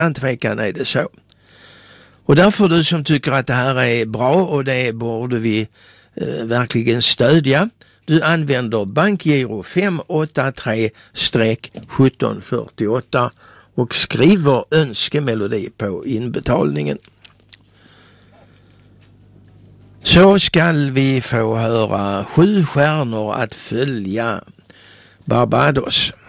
Utan tvekan är det så. Och därför du som tycker att det här är bra och det borde vi verkligen stödja. Du använder bankgiro 583-1748 och skriver önskemelodi på inbetalningen. Så skall vi få höra 7 stjärnor att följa Barbados.